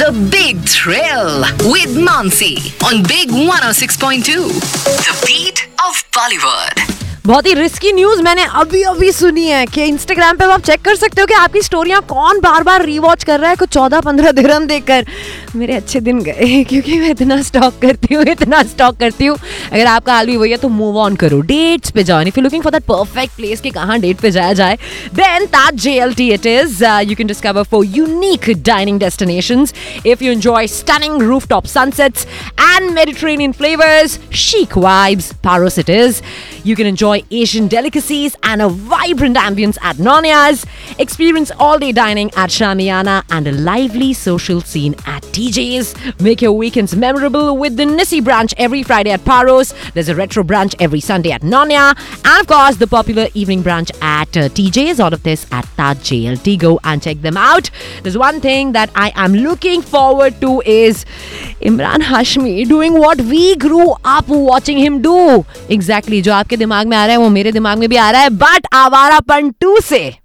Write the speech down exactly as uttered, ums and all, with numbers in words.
The Big Thrill with Mansi on Big one oh six point two. The Beat of Bollywood. बहुत ही risky news मैंने अभी अभी सुनी है कि इंस्टाग्राम पे आप चेक कर सकते हो कि आपकी स्टोरियां कौन बार बार रीवॉच कर रहा है कुछ चौदह पंद्रह दिरहम देकर। मेरे अच्छे दिन गए क्योंकि मैं इतना स्टॉक करती हूँ इतना स्टॉक करती हूँ। अगर आपका हाल भी वही है तो मूव ऑन करो, डेट्स पे जाओ। If you looking for that perfect place कि कहाँ डेट पे जाया जाए, then Taj J L T it is. Uh, you can discover four unique dining destinations. If you enjoy stunning rooftop sunsets and Mediterranean flavors, chic vibes, Paros it is. You can enjoy Asian delicacies and a vibrant ambience at Nonya's. Experience all-day dining at Shamiana and a lively social scene at T J's. Make your weekends memorable with the Nissi branch every Friday at Paros. There's a retro branch every Sunday at Nonya. And of course, the popular evening branch at uh, T J's. All of this at Taj J L T. Go and check them out. There's one thing that I am looking forward to is Imran Hashmi doing what we grew up watching him do. Exactly. जो आपके दिमाग में आ रहा है वो मेरे दिमाग में भी आ रहा है, बट आवारापन टू से